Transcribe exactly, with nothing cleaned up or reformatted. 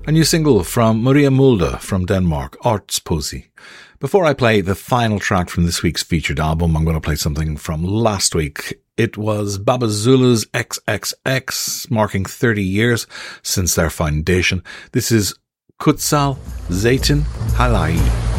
A new single from Maria Mulder from Denmark, Artsposi. Before I play the final track from this week's featured album, I'm going to play something from last week. It was Baba Zulu's X X X, marking thirty years since their foundation. This is Kutsal Zeytin Halai.